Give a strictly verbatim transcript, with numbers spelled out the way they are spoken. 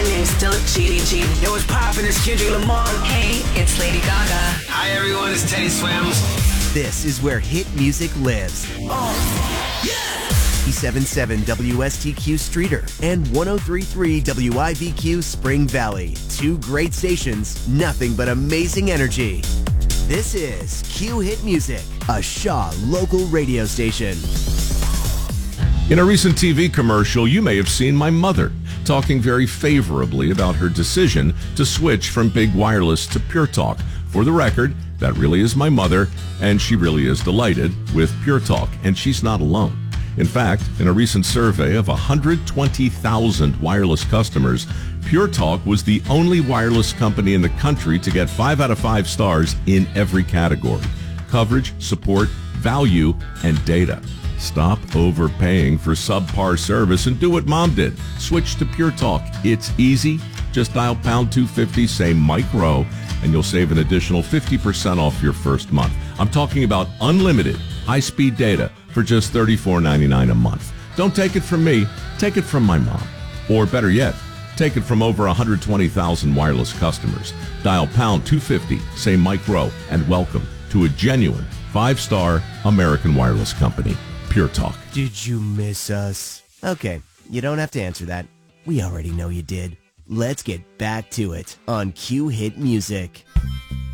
name still a cheaty cheat. Yo, what's poppin'? It's Kendrick Lamar. Hey, it's Lady Gaga. Hi, everyone. It's Teddy Swims. This is where hit music lives. Oh, yeah! ninety-seven point seven W S T Q Streeter and one oh three point three W I V Q Spring Valley. Two great stations, nothing but amazing energy. This is Q Hit Music, a Shaw local radio station. In a recent T V commercial, you may have seen my mother talking very favorably about her decision to switch from big wireless to Pure Talk. For the record, that really is my mother, and she really is delighted with Pure Talk, and she's not alone. In fact, in a recent survey of one hundred twenty thousand wireless customers, Pure Talk was the only wireless company in the country to get five out of five stars in every category: coverage, support, value, and data. Stop overpaying for subpar service and do what Mom did. Switch to Pure Talk. It's easy. Just dial pound two fifty, say Mike Rowe, and you'll save an additional fifty percent off your first month. I'm talking about unlimited high-speed data for just thirty-four ninety-nine a month. Don't take it from me. Take it from my mom. Or better yet, take it from over one hundred twenty thousand wireless customers. Dial pound two fifty, say Mike Rowe, and welcome to a genuine five-star American wireless company. Pure Talk. Did you miss us? Okay, you don't have to answer that. We already know you did. Let's get back to it on Q Hit Music.